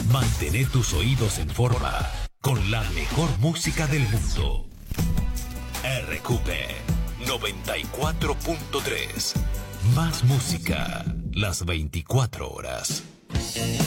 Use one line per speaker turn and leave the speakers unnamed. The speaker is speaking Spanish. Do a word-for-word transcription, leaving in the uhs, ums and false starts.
Mantén tus oídos en forma con la mejor música del mundo. R Q P noventa y cuatro punto tres. Más música las veinticuatro horas.